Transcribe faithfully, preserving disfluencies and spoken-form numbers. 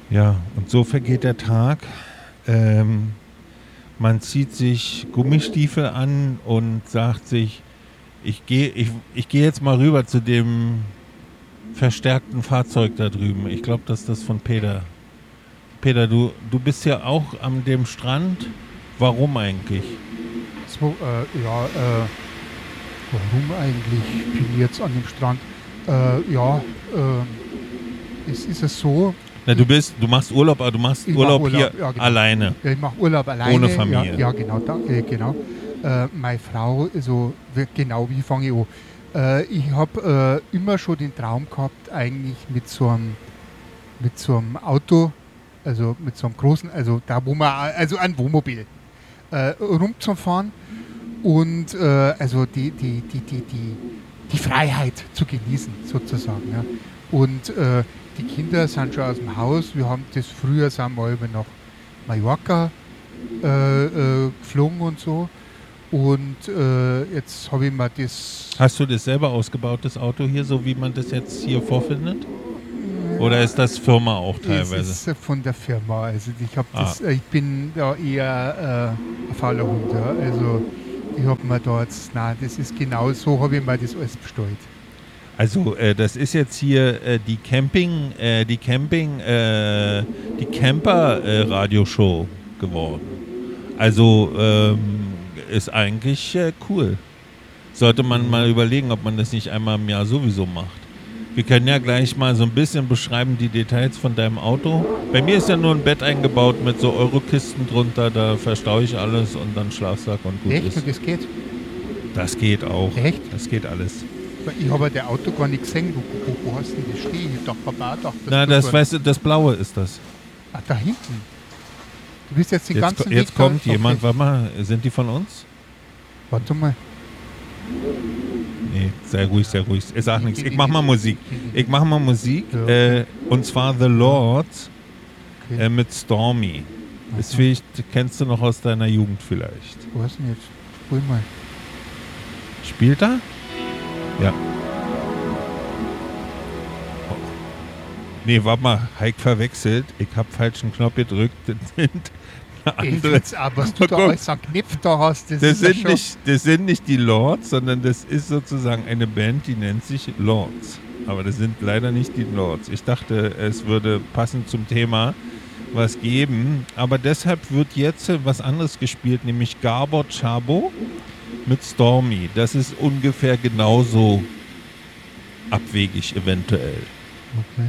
Ja, und so vergeht der Tag. Ähm, man zieht sich Gummistiefel an und sagt sich, ich gehe ich, ich geh jetzt mal rüber zu dem verstärkten Fahrzeug da drüben. Ich glaube, das ist das von Peter. Peter, du, du bist ja auch an dem Strand. Warum eigentlich? So, äh, ja, äh, warum eigentlich? Ich bin jetzt an dem Strand. Äh, ja, äh, es ist es so. Na, du bist, du machst Urlaub, aber du machst Ich Urlaub, mach Urlaub, hier ja, genau. alleine. Ja, ich mache Urlaub alleine. Ohne Familie. Ja, ja genau. Da, äh, genau. Äh, meine Frau, also wir- genau, wie fange ich an? Äh, ich habe äh, immer schon den Traum gehabt, eigentlich mit so einem, mit so einem Auto, also mit so einem großen, also da wo man, also ein Wohnmobil, äh, rumzufahren und äh, also die, die, die, die, die, die Freiheit zu genießen, sozusagen. Ja. Und äh, die Kinder sind schon aus dem Haus. Wir haben das früher sind wir über nach Mallorca äh, äh, geflogen und so. Und äh, jetzt habe ich mir das. Hast du das selber ausgebaut, das Auto hier, so wie man das jetzt hier vorfindet? Oder ist das Firma auch teilweise? Es ist äh, von der Firma. Also ich habe Ah. das. äh, Ich bin da eher äh, ein fauler Hund. Ja. Also ich habe mir da jetzt. Nein, das ist genau so, habe ich mir das alles bestellt. Also äh, das ist jetzt hier äh, die Camping, äh, die Camping, äh, die Camper-Radioshow geworden. Also ähm, ist eigentlich äh, cool. Sollte man mal überlegen, ob man das nicht einmal im Jahr sowieso macht. Wir können ja gleich mal so ein bisschen beschreiben, die Details von deinem Auto. Bei mir ist ja nur ein Bett eingebaut mit so Eurokisten drunter, da verstaue ich alles und dann Schlafsack und gut Echt? ist. Und das geht? Das geht auch. Echt? Das geht alles. Weil ich habe der Auto gar nicht gesehen. Wo, wo, wo hast du denn das stehen? Ich dachte, Papa, auch gedacht, dass Na, du das gar- weißt du, das Blaue ist das. Ah, da hinten. Du bist jetzt den Jetzt, ganzen ko- Weg jetzt da- kommt okay. jemand, warte mal, sind die von uns? Warte mal. Nee, sei ruhig, sei ruhig. Ich sag nichts. Ich mach mal Musik. Ich mach mal Musik. Ja, okay. Äh, und zwar The Lords Okay. äh, mit Stormy. Das Aha. vielleicht kennst du noch aus deiner Jugend vielleicht. Wo ist denn jetzt? Spul mal. Spielt er? Ja. Oh. Nee, warte mal, Heik verwechselt. Ich hab falschen Knopf gedrückt. Das sind Ich andere. find's aber, was du da Guck. alles an Knipf da hast, das, Das ist ja sind, schon... nicht, das sind nicht die Lords, sondern das ist sozusagen eine Band, die nennt sich Lords. Aber das sind leider nicht die Lords. Ich dachte, es würde passend zum Thema was geben. Aber deshalb wird jetzt was anderes gespielt, nämlich Gabor Czabo mit Stormy. Das ist ungefähr genauso abwegig eventuell. Okay.